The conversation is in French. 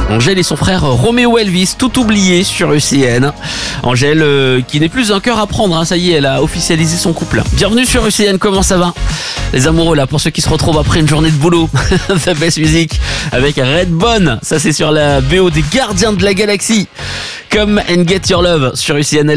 Angèle et son frère Roméo Elvis, tout oublié sur UCN. Angèle qui n'est plus un cœur à prendre, hein, ça y est, elle a officialisé son couple. Bienvenue sur UCN, comment ça va les amoureux là, pour ceux qui se retrouvent après une journée de boulot. The Best Music avec Redbone, ça c'est sur la BO des Gardiens de la Galaxie. Come and Get Your Love sur UCN.